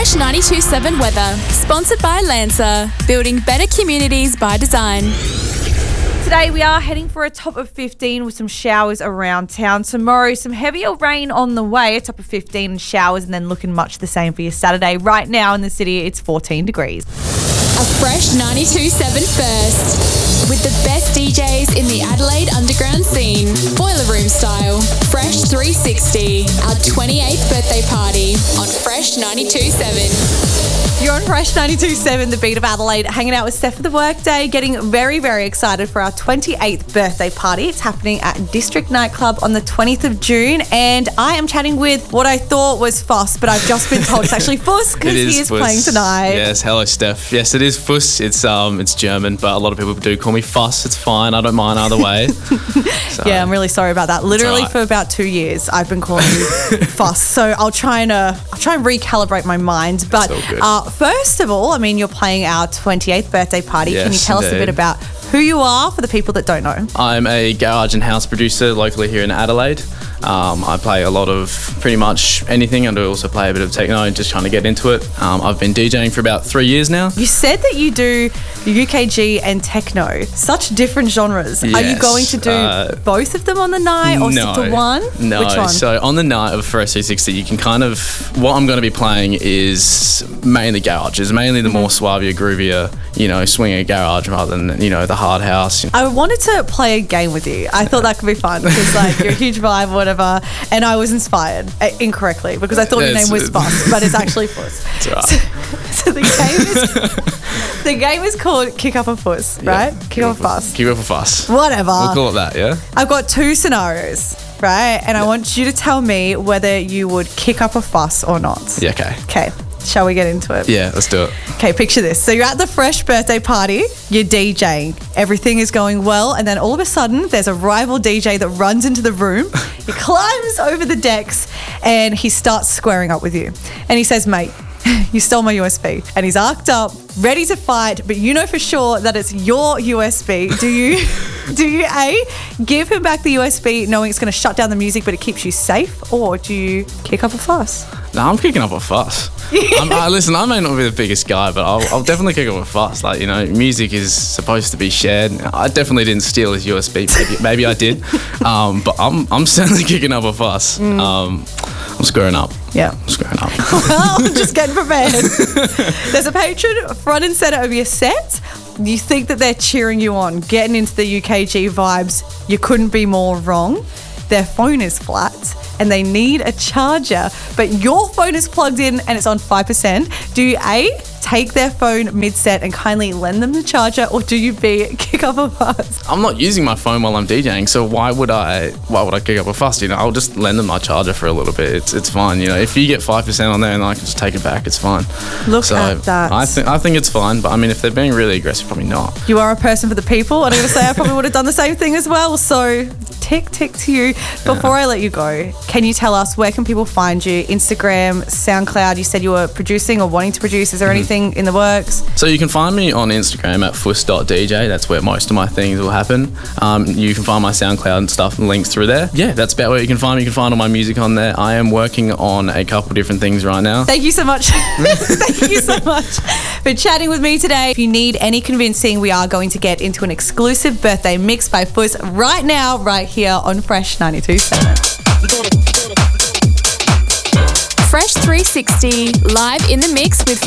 Fresh 92.7 weather, sponsored by Lancer, building better communities by design. Today we are heading for a top of 15 with some showers around town. Tomorrow, some heavier rain on the way, a top of 15 and showers, and then looking much the same for your Saturday. Right now in the city, it's 14 degrees. A Fresh 92.7 first, with the best DJs in the Adelaide underground scene, Boiler Room style. Fresh 360, our 28th birthday party on Fresh 92.7. You're on Fresh 92.7, the beat of Adelaide, hanging out with Steph for the workday, getting very, very excited for our 28th birthday party. It's happening at District Nightclub on the 20th of June, and I am chatting with what I thought was Fuss, but I've just been told it's actually Fuss because he is Fuss. playing tonight. Yes, hello Steph. Yes, it is Fuss. It's German, but a lot of people do call me Fuss. It's fine. I don't mind either way. So, yeah, I'm really sorry about that. Literally right. for about 2 years, I've been calling you Fuss. So I'll try and recalibrate my mind. But first of all, I mean, you're playing our 28th birthday party. Yes, can you tell us a bit about who you are for the people that don't know? I'm a garage and house producer locally here in Adelaide. I play a lot of pretty much anything. I do also play a bit of techno, just trying to get into it. I've been DJing for about 3 years now. You said that you do UKG and techno, such different genres. Yes, Are you going to do both of them on the night or stick to one? No. Which one? So on the night of Fresh 360, you can what I'm going to be playing is mainly garage. It's mainly the more suavier, groovier, swinger garage rather than, the hard house. I wanted to play a game with you. I thought that could be fun because you're a huge vibe or whatever, and I was inspired incorrectly because I thought your name was Fuss, but it's actually Fuss. That's right. So the game is called Kick Up a Fuss, right? Yeah. Kick Up a Fuss. Kick Up a Fuss. Whatever. We'll call it that, yeah? I've got two scenarios, right? And I want you to tell me whether you would kick up a fuss or not. Yeah, okay. Okay. Shall we get into it? Yeah, let's do it. Okay, picture this. So you're at the Fresh birthday party, you're DJing, everything is going well, and then all of a sudden there's a rival DJ that runs into the room, he climbs over the decks, and he starts squaring up with you. And he says, mate, you stole my USB. And he's arced up, ready to fight, but you know for sure that it's your USB. Do you A, give him back the USB knowing it's going to shut down the music but it keeps you safe, or do you kick up a fuss? No, I'm kicking up a fuss. Listen, I may not be the biggest guy, but I'll definitely kick up a fuss. Music is supposed to be shared. I definitely didn't steal his USB. Maybe I did, but I'm certainly kicking up a fuss. I'm squaring up. Yeah. I'm squaring up. Well, just getting prepared. There's a patron front and center of your set. You think that they're cheering you on, getting into the UKG vibes. You couldn't be more wrong. Their phone is flat and they need a charger, but your phone is plugged in and it's on 5%. Do you A, take their phone mid-set and kindly lend them the charger, or do you B, kick up a fuss? I'm not using my phone while I'm DJing, so why would I kick up a fuss? I'll just lend them my charger for a little bit. It's fine. If you get 5% on there and I can just take it back, it's fine. Look at that. I think it's fine, but if they're being really aggressive, probably not. You are a person for the people, and I'm going to say I probably would have done the same thing as well. So tick to you. Before I let you go, can you tell us where can people find you? Instagram, SoundCloud. You said you were producing or wanting to produce. Is there anything in the works? So you can find me on Instagram at fuss.dj. That's where most of my things will happen. You can find my SoundCloud and stuff and links through there. Yeah, that's about where you can find me. You can find all my music on there. I am working on a couple different things right now. Thank you so much. Thank you so much for chatting with me today. If you need any convincing, we are going to get into an exclusive birthday mix by Fuss right now, right here on Fresh 92.7. Fresh 360, live in the mix with